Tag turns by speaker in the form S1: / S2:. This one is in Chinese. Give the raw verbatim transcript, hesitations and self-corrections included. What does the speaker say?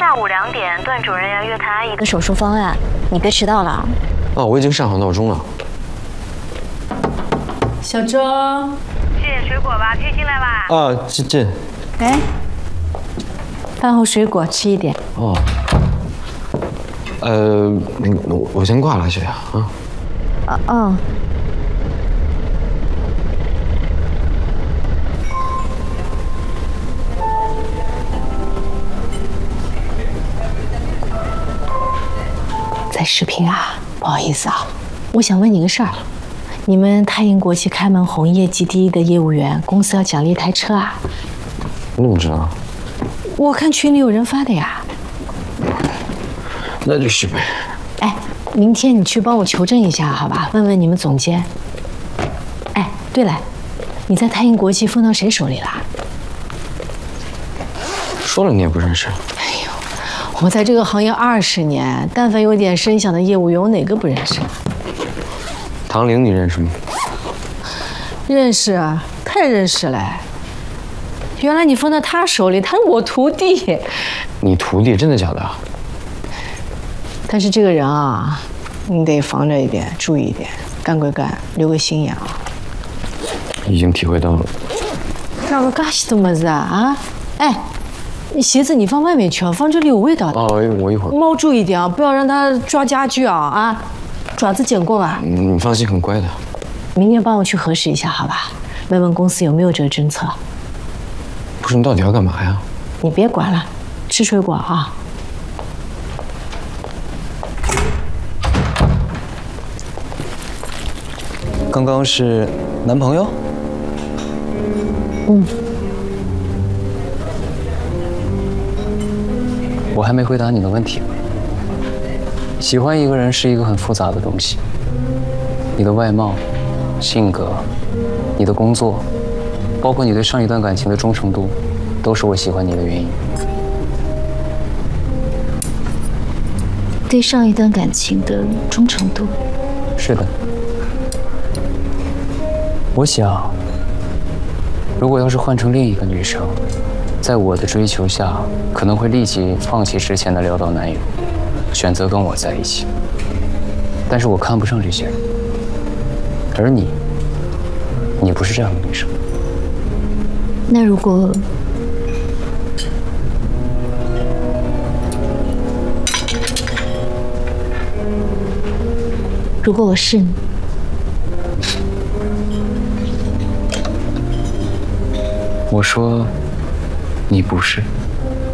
S1: 下午两点，段主任要约谈阿姨
S2: 的手术方案，你别迟到了。
S3: 哦，我已经上好闹钟了。
S4: 小周，
S1: 吃点水果吧，可以进来吧？
S3: 啊，进进。
S4: 哎，饭后水果吃一点。
S3: 哦。呃，那个，我我先挂了，雪雅啊。
S2: 啊嗯。
S4: 在视频啊，不好意思啊，我想问你个事儿。你们泰银国际开门红业绩第一的业务员，公司要奖励一台车啊。
S3: 你怎么知道？
S4: 我看群里有人发的呀。
S3: 那就是呗。
S4: 哎，明天你去帮我求证一下，好吧？问问你们总监。哎，对了，你在泰银国际分到谁手里了？
S3: 说了你也不认识。
S4: 哎呦，我在这个行业二十年，但凡有点声响的业务员，我哪个不认识？
S3: 唐玲，你认识吗？
S4: 认识啊，太认识了。原来你分到他手里，他是我徒弟。
S3: 你徒弟？真的假的？
S4: 但是这个人啊，你得防着一点，注意一点，干归干，留个心眼啊。
S3: 已经体会到了。
S4: 搞个干西多么子啊啊！哎，你鞋子你放外面去啊，放这里有味道的。
S3: 哦，我一会儿。
S4: 猫注意点啊，不要让它抓家具啊啊！爪子剪过吧？
S3: 你放心，很乖的。
S4: 明天帮我去核实一下，好吧？问问公司有没有这个政策。
S3: 不是，你到底要干嘛呀？
S4: 你别管了，吃水果啊。
S5: 刚刚是男朋友？
S4: 嗯。
S5: 我还没回答你的问题。喜欢一个人是一个很复杂的东西，你的外貌、性格、你的工作，包括你对上一段感情的忠诚度，都是我喜欢你的原因。
S2: 对上一段感情的忠诚度？
S5: 是的。我想，如果要是换成另一个女生，在我的追求下，可能会立即放弃之前的潦倒男友，选择跟我在一起。但是我看不上这些人，而你，你不是这样的女生。
S2: 那如果如果我是你？
S5: 我说，你不是。